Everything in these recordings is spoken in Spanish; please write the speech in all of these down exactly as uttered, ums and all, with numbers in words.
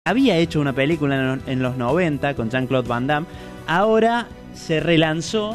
había hecho una película en los noventa con Jean-Claude Van Damme, ahora se relanzó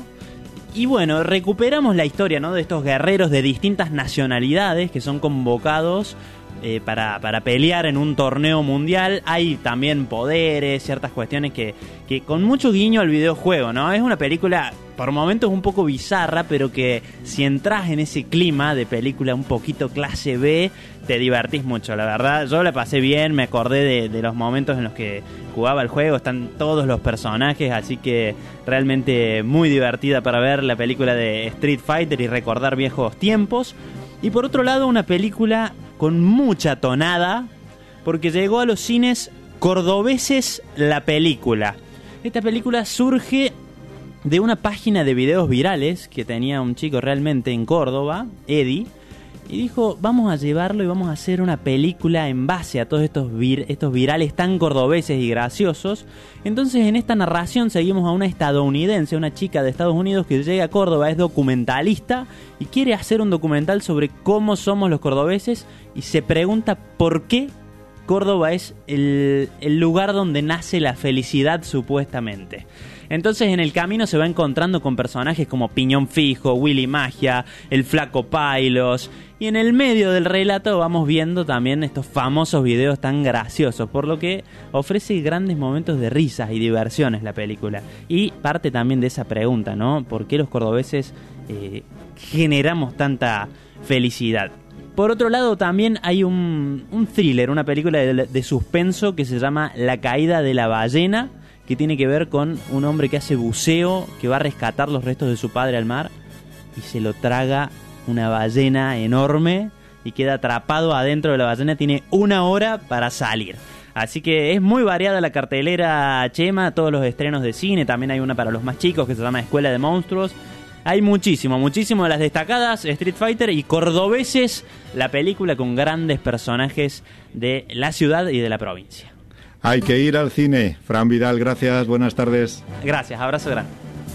y bueno, recuperamos la historia, ¿no?, de estos guerreros de distintas nacionalidades que son convocados eh, para, para pelear en un torneo mundial. Hay también poderes, ciertas cuestiones que, que con mucho guiño al videojuego, ¿no? Es una película por momentos un poco bizarra, pero que si entras en ese clima de película un poquito clase B, te divertís mucho, la verdad. Yo la pasé bien, me acordé de, de los momentos en los que jugaba el juego, están todos los personajes, así que realmente muy divertida para ver la película de Street Fighter y recordar viejos tiempos. Y por otro lado, una película con mucha tonada, porque llegó a los cines cordobeses la película. Esta película surge de una página de videos virales que tenía un chico realmente en Córdoba, Eddie, y dijo, vamos a llevarlo y vamos a hacer una película en base a todos estos, vir- estos virales tan cordobeses y graciosos. Entonces en esta narración seguimos a una estadounidense, una chica de Estados Unidos que llega a Córdoba, es documentalista y quiere hacer un documental sobre cómo somos los cordobeses y se pregunta por qué Córdoba es el, el lugar donde nace la felicidad supuestamente. Entonces en el camino se va encontrando con personajes como Piñón Fijo, Willy Magia, el Flaco Pailos, y en el medio del relato vamos viendo también estos famosos videos tan graciosos, por lo que ofrece grandes momentos de risas y diversiones la película. Y parte también de esa pregunta, ¿no? ¿Por qué los cordobeses eh, generamos tanta felicidad? Por otro lado también hay un, un thriller, una película de, de suspenso que se llama La caída de la ballena, que tiene que ver con un hombre que hace buceo, que va a rescatar los restos de su padre al mar y se lo traga una ballena enorme y queda atrapado adentro de la ballena. Tiene una hora para salir. Así que es muy variada la cartelera, Chema, todos los estrenos de cine. También hay una para los más chicos que se llama Escuela de Monstruos. Hay muchísimo, muchísimo de las destacadas, Street Fighter y cordobeses, la película con grandes personajes de la ciudad y de la provincia. Hay que ir al cine. Fran Vidal, gracias, buenas tardes. Gracias, abrazo grande.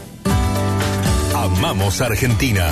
Amamos Argentina.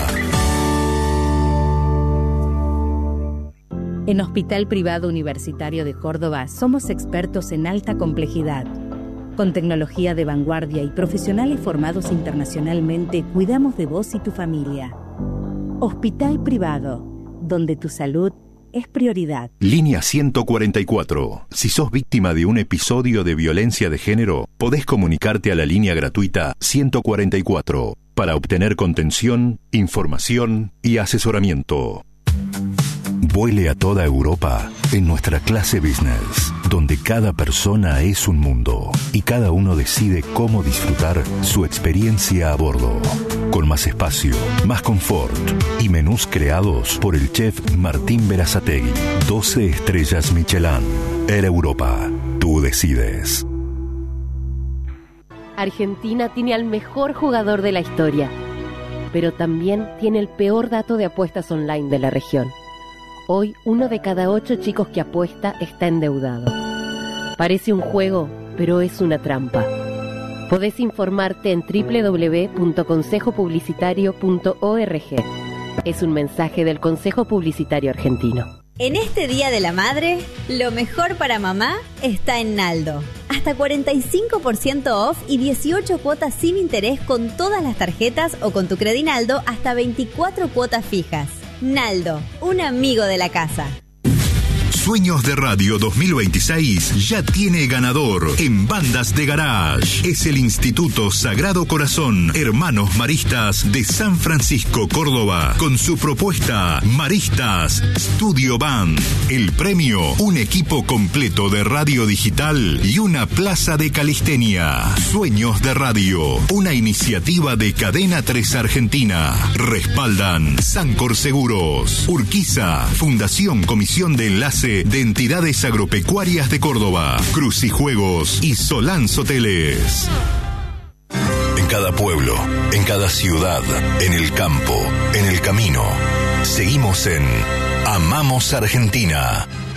En Hospital Privado Universitario de Córdoba somos expertos en alta complejidad. Con tecnología de vanguardia y profesionales formados internacionalmente, cuidamos de vos y tu familia. Hospital Privado, donde tu salud es prioridad. Línea ciento cuarenta y cuatro. Si sos víctima de un episodio de violencia de género, podés comunicarte a la línea gratuita ciento cuarenta y cuatro para obtener contención, información y asesoramiento. Vuele a toda Europa en nuestra clase business, donde cada persona es un mundo y cada uno decide cómo disfrutar su experiencia a bordo. Con más espacio, más confort y menús creados por el chef Martín Berazategui. doce estrellas Michelin. Air Europa. Tú decides. Argentina tiene al mejor jugador de la historia, pero también tiene el peor dato de apuestas online de la región. Hoy, uno de cada ocho chicos que apuesta está endeudado. Parece un juego, pero es una trampa. Podés informarte en doble u doble u doble u punto consejo publicitario punto org. Es un mensaje del Consejo Publicitario Argentino. En este Día de la Madre, lo mejor para mamá está en Naldo. Hasta cuarenta y cinco por ciento off y dieciocho cuotas sin interés con todas las tarjetas o con tu Credinaldo hasta veinticuatro cuotas fijas. Naldo, un amigo de la casa. Sueños de Radio dos mil veintiséis ya tiene ganador en Bandas de Garage. Es el Instituto Sagrado Corazón Hermanos Maristas de San Francisco, Córdoba, con su propuesta Maristas Studio Band. El premio, un equipo completo de radio digital y una plaza de calistenia. Sueños de Radio, una iniciativa de Cadena tres Argentina. Respaldan Sancor Seguros, Urquiza, Fundación Comisión de Enlace de Entidades Agropecuarias de Córdoba, Crucijuegos y Solans Hoteles. En cada pueblo, en cada ciudad, en el campo, en el camino, seguimos en Amamos Argentina.